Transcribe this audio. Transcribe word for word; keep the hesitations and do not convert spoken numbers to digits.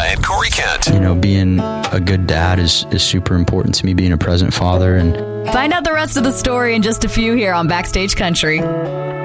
Giant Corey Kent. You know, being a good dad is, is super important to me, being a present father. And find out the rest of the story in just a few here on Backstage Country.